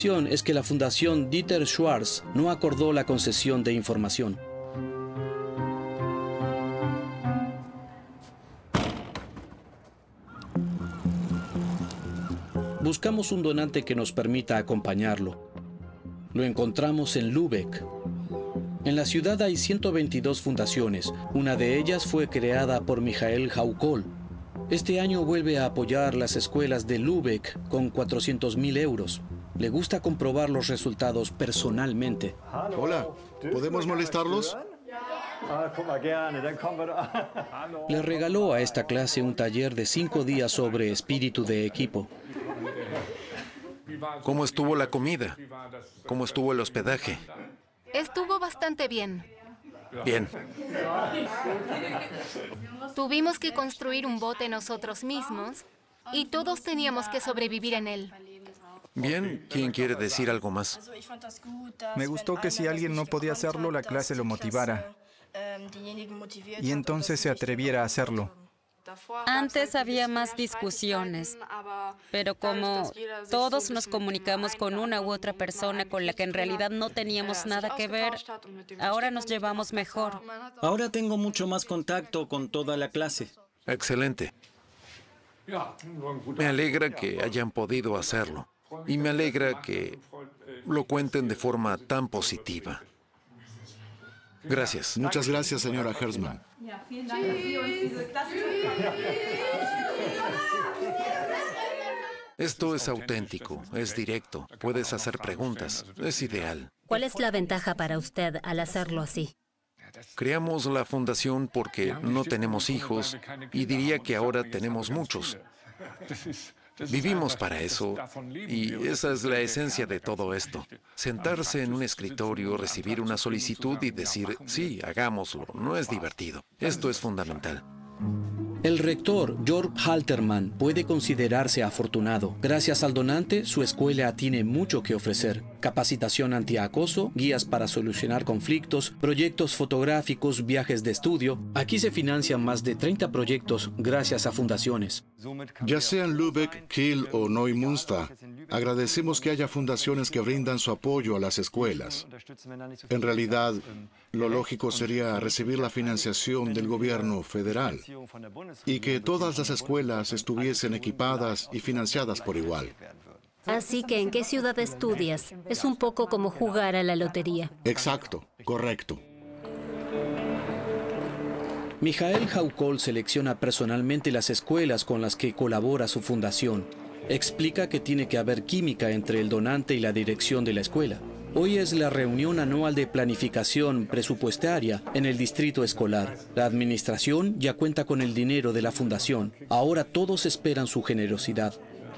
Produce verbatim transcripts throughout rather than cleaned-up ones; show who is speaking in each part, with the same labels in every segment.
Speaker 1: Es que la Fundación Dieter Schwarz no acordó la concesión de información. Buscamos un donante que nos permita acompañarlo. Lo encontramos en Lübeck. En la ciudad hay ciento veintidós fundaciones. Una de ellas fue creada por Michael Haukol. Este año vuelve a apoyar las escuelas de Lübeck con cuatrocientos mil euros. Le gusta comprobar los resultados personalmente.
Speaker 2: Hola, ¿podemos molestarlos?
Speaker 1: Le regaló a esta clase un taller de cinco días sobre espíritu de equipo.
Speaker 3: ¿Cómo estuvo la comida? ¿Cómo estuvo el hospedaje?
Speaker 4: Estuvo bastante bien.
Speaker 3: Bien.
Speaker 4: Tuvimos que construir un bote nosotros mismos y todos teníamos que sobrevivir en él.
Speaker 3: Bien, ¿quién quiere decir algo más?
Speaker 5: Me gustó que si alguien no podía hacerlo, la clase lo motivara. Y entonces se atreviera a hacerlo.
Speaker 6: Antes había más discusiones, pero como todos nos comunicamos con una u otra persona con la que en realidad no teníamos nada que ver, ahora nos llevamos mejor.
Speaker 7: Ahora tengo mucho más contacto con toda la clase.
Speaker 3: Excelente. Me alegra que hayan podido hacerlo. Y me alegra que lo cuenten de forma tan positiva. Gracias.
Speaker 2: Muchas gracias, señora Herzmann.
Speaker 3: Esto es auténtico, es directo. Puedes hacer preguntas. Es ideal.
Speaker 8: ¿Cuál es la ventaja para usted al hacerlo así?
Speaker 3: Creamos la fundación porque no tenemos hijos y diría que ahora tenemos muchos. Vivimos para eso y esa es la esencia de todo esto. Sentarse en un escritorio, recibir una solicitud y decir, sí, hagámoslo, no es divertido. Esto es fundamental.
Speaker 1: El rector, Jörg Haltermann, puede considerarse afortunado. Gracias al donante, su escuela tiene mucho que ofrecer. Capacitación antiacoso, guías para solucionar conflictos, proyectos fotográficos, viajes de estudio. Aquí se financian más de treinta proyectos gracias a fundaciones.
Speaker 2: Ya sea en Lübeck, Kiel o Neumünster, agradecemos que haya fundaciones que brindan su apoyo a las escuelas. En realidad, lo lógico sería recibir la financiación del gobierno federal y que todas las escuelas estuviesen equipadas y financiadas por igual.
Speaker 8: Así que, ¿en qué ciudad estudias? Es un poco como jugar a la lotería.
Speaker 2: Exacto, correcto.
Speaker 1: Michael Haukol selecciona personalmente las escuelas con las que colabora su fundación. Explica que tiene que haber química entre el donante y la dirección de la escuela. Hoy es la reunión anual de planificación presupuestaria en el distrito escolar. La administración ya cuenta con el dinero de la fundación. Ahora todos esperan su generosidad.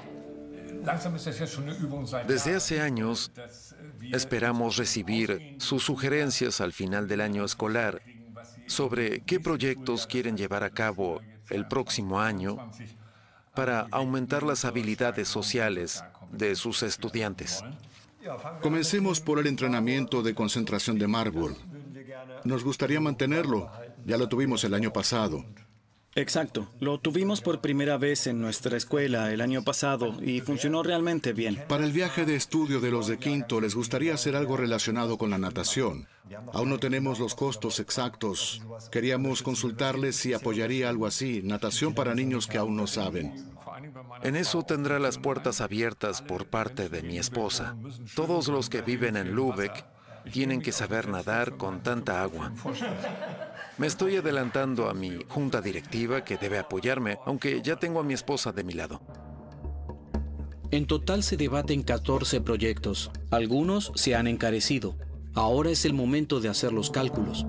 Speaker 3: Desde hace años esperamos recibir sus sugerencias al final del año escolar sobre qué proyectos quieren llevar a cabo el próximo año para aumentar las habilidades sociales de sus estudiantes.
Speaker 2: Comencemos por el entrenamiento de concentración de Marburg. Nos gustaría mantenerlo. Ya lo tuvimos el año pasado.
Speaker 7: Exacto. Lo tuvimos por primera vez en nuestra escuela el año pasado y funcionó realmente bien.
Speaker 2: Para el viaje de estudio de los de quinto, les gustaría hacer algo relacionado con la natación. Aún no tenemos los costos exactos. Queríamos consultarles si apoyaría algo así, natación para niños que aún no saben.
Speaker 3: En eso tendrá las puertas abiertas por parte de mi esposa. Todos los que viven en Lübeck tienen que saber nadar con tanta agua. Me estoy adelantando a mi junta directiva que debe apoyarme, aunque ya tengo a mi esposa de mi lado.
Speaker 1: En total se debaten catorce proyectos. Algunos se han encarecido. Ahora es el momento de hacer los cálculos.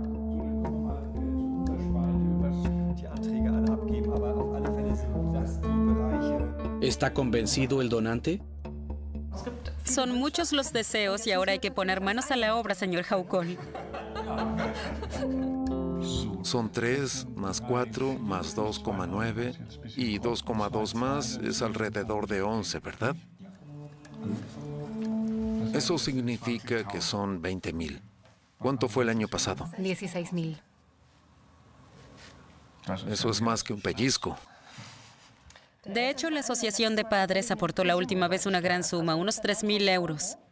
Speaker 1: ¿Está convencido el donante?
Speaker 6: Son muchos los deseos y ahora hay que poner manos a la obra, señor Haukol.
Speaker 3: Son tres más cuatro más dos coma nueve y dos coma dos más es alrededor de once, ¿verdad? Eso significa que son veinte mil. ¿Cuánto fue el año pasado?
Speaker 4: dieciséis mil.
Speaker 3: Eso es más que un pellizco.
Speaker 6: De hecho, la Asociación de Padres aportó la última vez una gran suma, unos tres mil euros.